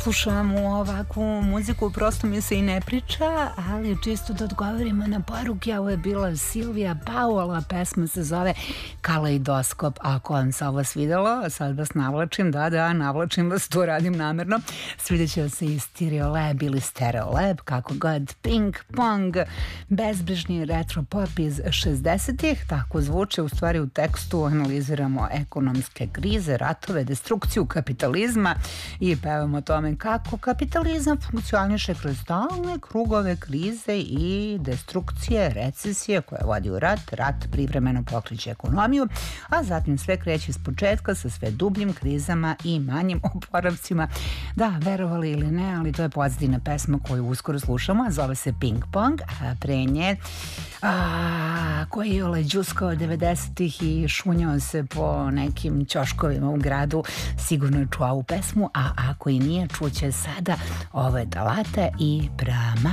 slušamo ovakvu muziku, prosto mi se i ne priča, ali čisto da odgovorimo na poruke. Ovo je bila Silvija Paola, pesma se zove Kaleidoskop. Ako vam se ovo svidelo, sad vas navlačim, da, navlačim vas, to radim namerno. Svideće vam se i Stereolab ili Stereolab, kako god, Ping Pong, bezbrižni retro pop iz 60-ih, tako zvuče, u stvari u tekstu analiziramo ekonomske krize, ratove, destrukciju kapitalizma i pevamo o tome kako kapitalizam funkcioniše kroz stalne krugove krize i destrukcije, recesije koja vodi u rat privremeno pokreće ekonomiju, a zatim sve kreće iz početka sa sve dubljim krizama i manjim oporavcima. Da, verovali ili ne, ali to je pozitivna pesma koju uskoro slušamo, a zove se Ping Pong, a pre nje koji je leđuskao 90-ih i šunjao se po nekim ćoškovima u gradu, sigurno je čuo ovu pesmu, a ako i nije, čuće sada ove Dalate i Brama.